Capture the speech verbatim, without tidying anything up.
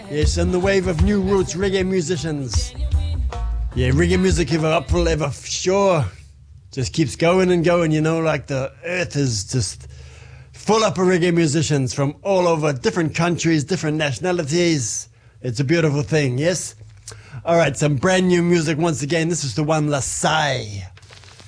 Yes, and the wave of new roots reggae musicians. Yeah, reggae music ever up forever, sure. Just keeps going and going, you know, like the earth is just full up of reggae musicians from all over, different countries, different nationalities. It's a beautiful thing, yes? All right, some brand new music once again. This is the one, Lasai.